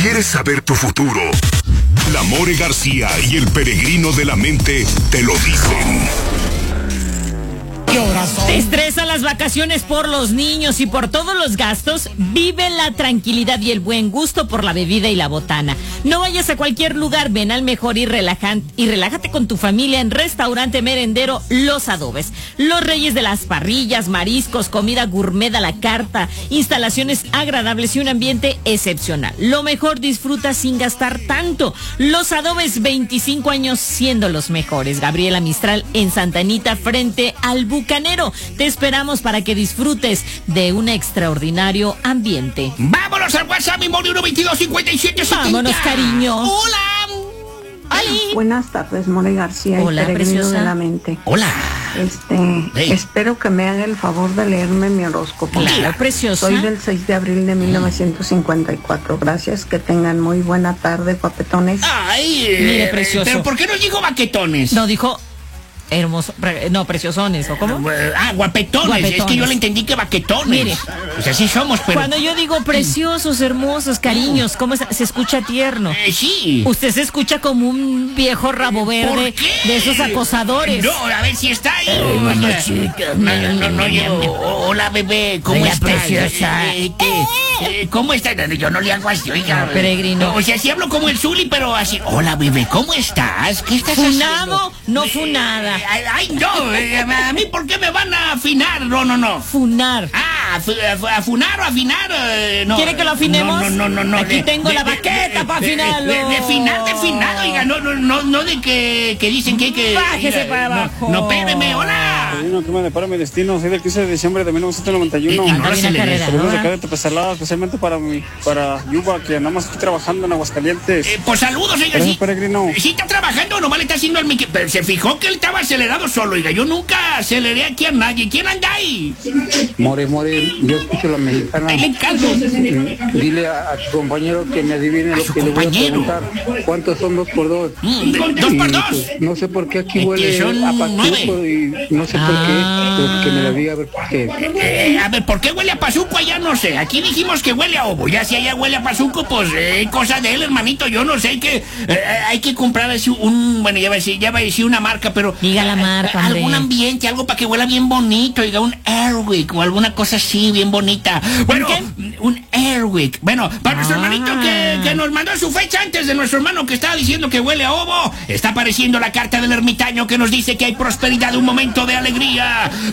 ¿Quieres saber tu futuro? La More García y el Peregrino de la Mente te lo dicen. ¿Te estresan las vacaciones por los niños y por todos los gastos? Vive la tranquilidad y el buen gusto por la bebida y la botana. No vayas a cualquier lugar, ven al mejor y relájate con tu familia en Restaurante Merendero Los Adobes. Los reyes de las parrillas, mariscos, comida gourmet a la carta, instalaciones agradables y un ambiente excepcional. Lo mejor, disfruta sin gastar tanto. Los Adobes, 25 años siendo los mejores. Gabriela Mistral en Santa Anita frente al Bucanero. Te esperamos para que disfrutes de un extraordinario ambiente. ¡Vámonos al WhatsApp, mi More 122-5770! ¡Vámonos, cariño! ¡Hola! ¡Ali! Buenas tardes, More García. Hola, y Peregrino preciosa. de la Mente. ¡Hola! Hey. Espero que me haga el favor de leerme mi horóscopo. Claro, preciosa. Soy del 6 de abril de 1954. Gracias, que tengan muy buena tarde, guapetones. ¡Ay! Mire, precioso. ¿Pero por qué no dijo baquetones? No, dijo hermoso, preciosones, ¿o cómo? Guapetones. Es que yo le entendí que baquetones. Mire. Pues así somos, pero... Cuando yo digo preciosos, hermosos, cariños, ¿cómo se escucha tierno? Sí. Usted se escucha como un viejo rabo verde ¿Por qué? de esos acosadores. No, a ver si está ahí. chica, No llego. Hola, bebé, ¿cómo Hola, estás? preciosa. ¿Cómo estás? Yo no le hago así, oiga. No, Peregrino. O sea, sí hablo como el Zuli, pero así. Hola, bebé, ¿cómo estás? ¿Qué estás ¿Funado? haciendo? No funada. Ay, no, a mí, ¿por qué me van a afinar? No. Funar. ¿Afunar o afinar? No. ¿Quiere que lo afinemos? No. Aquí tengo la baqueta para afinarlo. De finado, oiga, no de que dicen que hay que... Bájese para abajo. No, espéreme, hola. Que me depara mi destino. Soy del 15 de diciembre de 1991. Anda bien acarreado. Saludos de acá de Tepezalá, especialmente para Yuba, que nada más estoy trabajando en Aguascalientes. Pues saludos, oiga. Gracias, Sí, Peregrino. sí está trabajando, nomás le está haciendo al Mickey. Pero se fijó que él estaba acelerado solo, oiga. Yo nunca aceleré aquí a nadie. ¿Quién anda ahí? More, yo escucho la mexicana. Ahí le encargo. Dile a tu compañero que me adivine lo que le voy a preguntar. ¿Cuántos son 2 por 2? 2 por 2. No sé por qué aquí Es que huele son a pachuco 9. y no sé por qué. Pues que me la diga a ver por qué. A ver, ¿por qué huele a pazuco allá? No sé. Aquí dijimos que huele a ovo. Ya si allá huele a pazuco, pues cosa de él, hermanito. Yo no sé, hay que comprar así bueno, ya va a decir una marca, pero... Diga la marca, hombre. Algún ambiente, algo para que huela bien bonito. Diga, un Airwick o alguna cosa así, bien bonita. Bueno, un Airwick. Bueno, para nuestro hermanito que nos mandó su fecha antes de nuestro hermano que estaba diciendo que huele a ovo, está apareciendo la carta del ermitaño que nos dice que hay prosperidad, un momento de alegría.